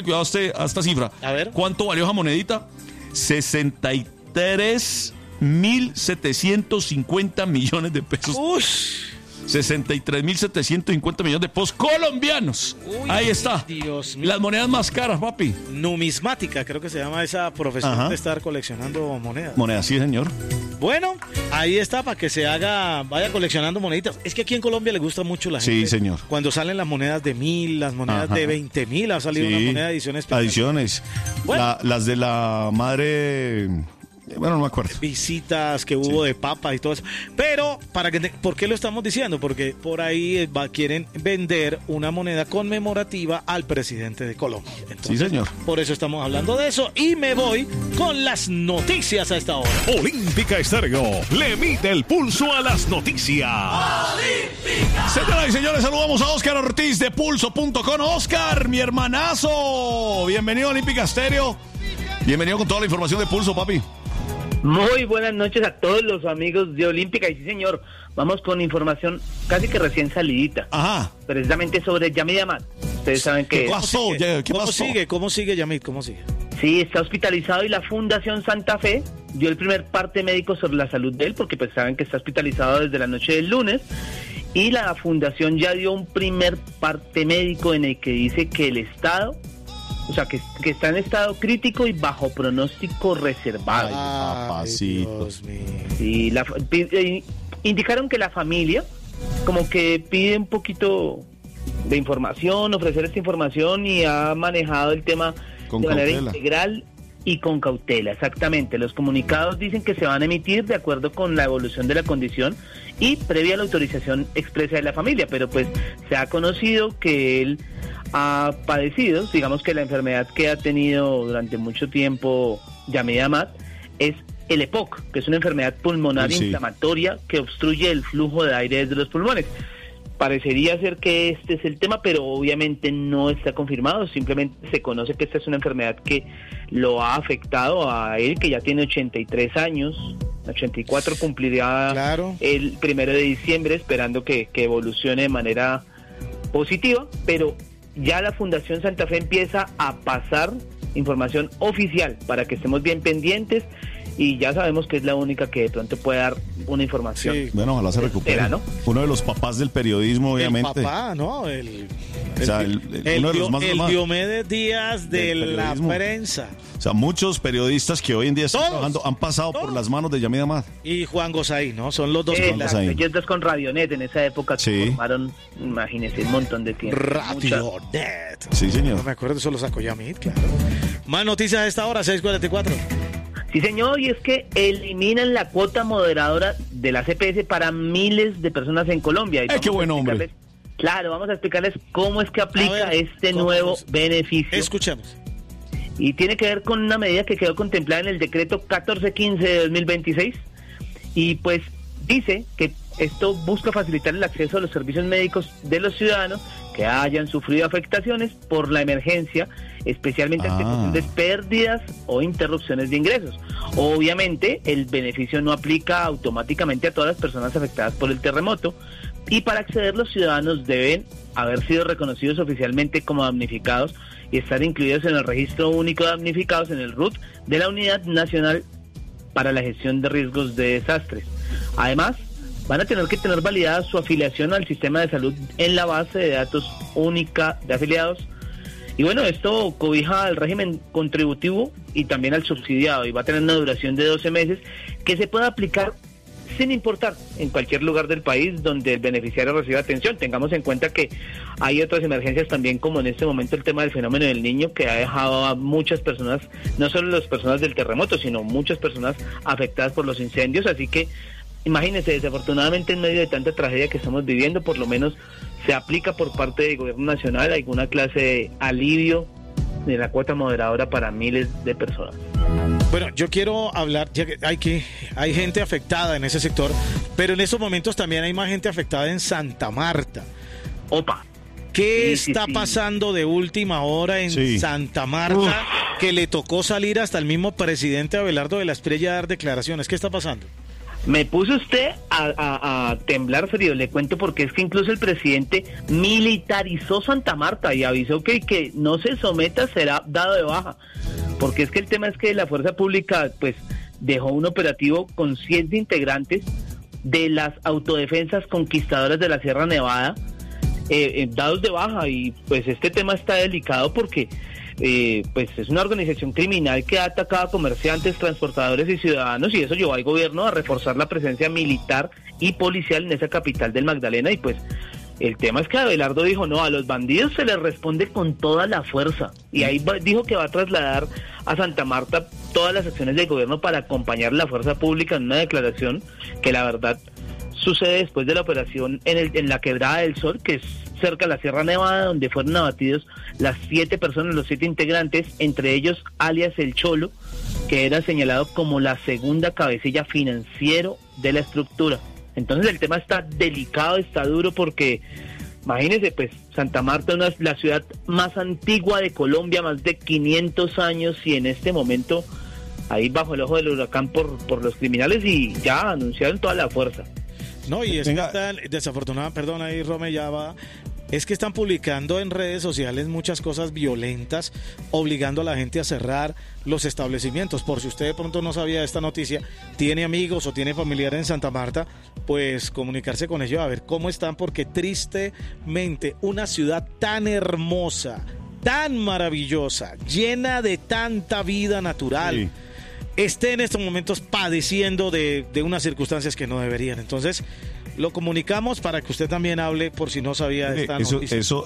cuidado a esta cifra. A ver. ¿Cuánto valió esa monedita? 63.750 millones de pesos. Ush. 63.750 millones de pesos colombianos. Uy, ahí está. Dios mío. Las monedas más caras, papi. Numismática, creo que se llama esa profesión. Ajá. De estar coleccionando monedas. Monedas, sí, señor. Bueno, ahí está para que vaya coleccionando moneditas. Es que aquí en Colombia le gusta mucho la gente. Sí, señor. Cuando salen las monedas de 1.000, las monedas Ajá. de 20.000, ha salido Sí. una moneda de edición especial. Adiciones. Bueno. Las de la madre. Bueno, no me acuerdo. Visitas que hubo de papas y todo eso. Pero, ¿por qué lo estamos diciendo? Porque por ahí quieren vender una moneda conmemorativa al presidente de Colombia. Entonces, Sí, señor. por eso estamos hablando de eso. Y me voy con las noticias a esta hora. Olímpica Estéreo le mide el pulso a las noticias. Señoras y señores, saludamos a Oscar Ortiz de Pulso.com. Oscar, mi hermanazo. Bienvenido a Olímpica Estéreo. Bienvenido con toda la información de Pulso, papi. Muy buenas noches a todos los amigos de Olímpica. Y sí, señor, vamos con información casi que recién salidita. Ajá. Precisamente sobre Yamid Amad. Ustedes saben que... ¿Qué pasó? ¿Qué pasó? ¿Cómo sigue, Yamid? ¿Cómo sigue? Sí, está hospitalizado y la Fundación Santa Fe dio el primer parte médico sobre la salud de él, porque pues saben que está hospitalizado desde la noche del lunes. Y la Fundación ya dio un primer parte médico en el que dice que el estado... O sea, que está en estado crítico y bajo pronóstico reservado. Papacito. Dios mío. Y indicaron que la familia como que pide un poquito de información, ofrecer esta información, y ha manejado el tema Con de manera cautela. integral y con cautela. Exactamente. Los comunicados dicen que se van a emitir de acuerdo con la evolución de la condición y previa a la autorización expresa de la familia, pero pues se ha conocido que él ha padecido, digamos que la enfermedad que ha tenido durante mucho tiempo Yamid Amad es el EPOC, que es una enfermedad pulmonar inflamatoria que obstruye el flujo de aire desde los pulmones. Parecería ser que este es el tema, pero obviamente no está confirmado, simplemente se conoce que esta es una enfermedad que lo ha afectado a él, que ya tiene 83 años, 84 cumplirá el 1 de diciembre, esperando que evolucione de manera positiva, pero ya la Fundación Santa Fe empieza a pasar información oficial para que estemos bien pendientes, y ya sabemos que es la única que de pronto puede dar una información. Sí. Bueno, ojalá se recupere, ¿no? Uno de los papás del periodismo, obviamente. El papá, ¿no? Uno de los más Diomedes Díaz de la prensa. O sea, muchos periodistas que hoy en día están trabajando han pasado por las manos de Yamid Amad. Y Juan Gozaí, ¿no? Son los dos. Ellos dos con Radionet en esa época que formaron, imagínense, un montón de tiempo. Radionet. Sí, señor. No me acuerdo, eso lo sacó Yamid, claro. Más noticias a esta hora, 6:44. Sí, señor, y es que eliminan la cuota moderadora de la CPS para miles de personas en Colombia. ¡Qué buen hombre! Claro, vamos a explicarles cómo es que aplica este nuevo beneficio. Escuchemos. Y tiene que ver con una medida que quedó contemplada en el decreto 1415 de 2026, y pues dice que esto busca facilitar el acceso a los servicios médicos de los ciudadanos que hayan sufrido afectaciones por la emergencia, especialmente ante posibles pérdidas o interrupciones de ingresos. Obviamente, el beneficio no aplica automáticamente a todas las personas afectadas por el terremoto, y para acceder los ciudadanos deben haber sido reconocidos oficialmente como damnificados y estar incluidos en el Registro Único de Damnificados, en el RUT, de la Unidad Nacional para la Gestión de Riesgos de Desastres. Además, van a tener que tener validada su afiliación al sistema de salud en la base de datos única de afiliados. Y bueno, esto cobija al régimen contributivo y también al subsidiado, y va a tener una duración de 12 meses que se puede aplicar sin importar en cualquier lugar del país donde el beneficiario reciba atención. Tengamos en cuenta que hay otras emergencias también, como en este momento el tema del fenómeno del Niño, que ha dejado a muchas personas, no solo las personas del terremoto, sino muchas personas afectadas por los incendios. Así que imagínense, desafortunadamente en medio de tanta tragedia que estamos viviendo, por lo menos se aplica por parte del gobierno nacional alguna clase de alivio de la cuota moderadora para miles de personas. Bueno, yo quiero hablar, ya que hay gente afectada en ese sector, pero en estos momentos también hay más gente afectada en Santa Marta. Opa. ¿Qué está pasando de última hora en Santa Marta, que le tocó salir hasta el mismo presidente Abelardo de la Espriella a dar declaraciones? ¿Qué está pasando? Me puso usted a temblar frío, le cuento, porque es que incluso el presidente militarizó Santa Marta y avisó que el que no se someta será dado de baja, porque es que el tema es que la fuerza pública pues dejó un operativo con 100 integrantes de las autodefensas conquistadoras de la Sierra Nevada, dados de baja, y pues este tema está delicado porque pues es una organización criminal que ha atacado a comerciantes, transportadores y ciudadanos, y eso llevó al gobierno a reforzar la presencia militar y policial en esa capital del Magdalena. Y pues el tema es que Abelardo dijo, no, a los bandidos se les responde con toda la fuerza, y ahí dijo que va a trasladar a Santa Marta todas las acciones del gobierno para acompañar la fuerza pública en una declaración que la verdad sucede después de la operación en la Quebrada del Sol, que es cerca de la Sierra Nevada, donde fueron abatidos las 7 personas, los 7 integrantes, entre ellos alias El Cholo, que era señalado como la segunda cabecilla financiero de la estructura. Entonces el tema está delicado, está duro, porque imagínense, pues Santa Marta es la ciudad más antigua de Colombia, más de 500 años, y en este momento ahí bajo el ojo del huracán por los criminales, y ya anunciaron toda la fuerza. No, y es que están, desafortunadamente, perdón, ahí Rome ya va, es que están publicando en redes sociales muchas cosas violentas, obligando a la gente a cerrar los establecimientos. Por si usted de pronto no sabía esta noticia, tiene amigos o tiene familiares en Santa Marta, pues comunicarse con ellos a ver cómo están, porque tristemente una ciudad tan hermosa, tan maravillosa, llena de tanta vida natural, sí, esté en estos momentos padeciendo de unas circunstancias que no deberían. Entonces, lo comunicamos para que usted también hable, por si no sabía esta noticia. Eso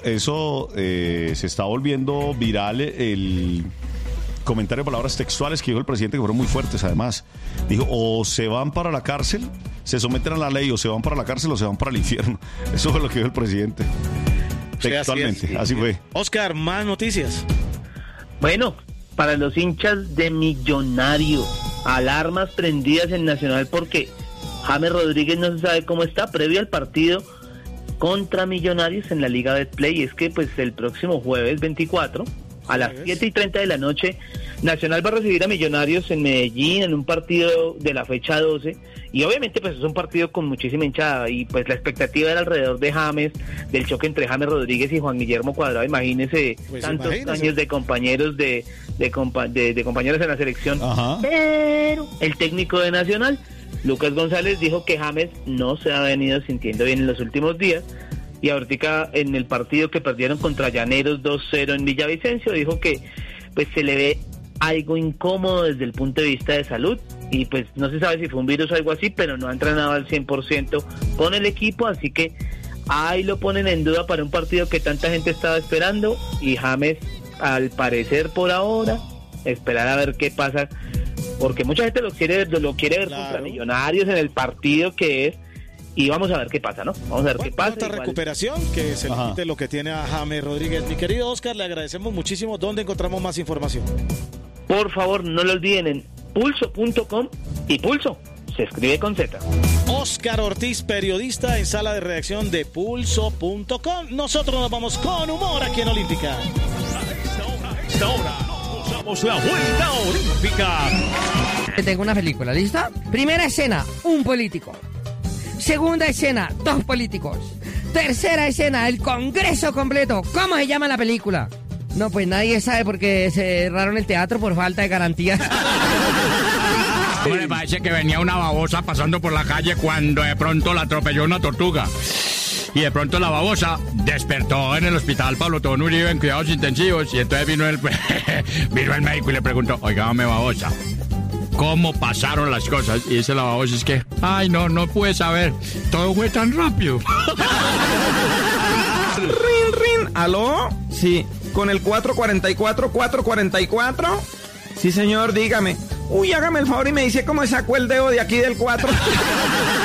se está volviendo viral, el comentario de palabras textuales que dijo el presidente, que fueron muy fuertes además. Dijo, o se van para la cárcel, se someten a la ley, o se van para la cárcel o se van para el infierno. Eso fue lo que dijo el presidente. Textualmente, así fue. Oscar, más noticias. Bueno, para los hinchas de Millonarios, alarmas prendidas en Nacional porque James Rodríguez no se sabe cómo está previo al partido contra Millonarios en la Liga Betplay. Es que pues el próximo jueves 24 a las 7:30 de la noche, Nacional va a recibir a Millonarios en Medellín en un partido de la fecha 12, y obviamente pues es un partido con muchísima hinchada, y pues la expectativa era alrededor de James, del choque entre James Rodríguez y Juan Guillermo Cuadrado. Imagínese, pues tantos años de compañeros de compañeros en la selección. Ajá. Pero el técnico de Nacional, Lucas González, dijo que James no se ha venido sintiendo bien en los últimos días, y ahorita en el partido que perdieron contra Llaneros 2-0 en Villavicencio, dijo que pues se le ve algo incómodo desde el punto de vista de salud, y pues no se sabe si fue un virus o algo así, pero no ha entrenado al 100% con el equipo, así que ahí lo ponen en duda para un partido que tanta gente estaba esperando, y James, al parecer por ahora, esperar a ver qué pasa, porque mucha gente lo quiere ver claro, contra Millonarios en el partido que es, y vamos a ver qué pasa, ¿no? Vamos a ver qué pasa. Esta recuperación, que se le quite lo que tiene a James Rodríguez. Mi querido Oscar, le agradecemos muchísimo. ¿Dónde encontramos más información? Por favor, no lo olviden, en pulso.com, y Pulso se escribe con Z. Oscar Ortiz, periodista en sala de redacción de pulso.com. Nosotros nos vamos con humor aquí en Olímpica. A esta hora nos damos la vuelta olímpica. Tengo una película, ¿lista? Primera escena, un político. Segunda escena, 2 políticos. Tercera escena, el Congreso completo. ¿Cómo se llama la película? No, pues nadie sabe porque cerraron el teatro por falta de garantías. Me parece que venía una babosa pasando por la calle cuando de pronto la atropelló una tortuga. Y de pronto la babosa despertó en el hospital Pablo Tobón Uribe en cuidados intensivos. Y entonces vino el médico y le preguntó, oígame babosa, ¿cómo pasaron las cosas? Y dice la babosa, es que, ay, no pude saber, todo fue tan rápido. Rin, ¿aló? Sí, con el 444. Sí, señor, dígame. Uy, hágame el favor y me dice cómo sacó el dedo de aquí del 4.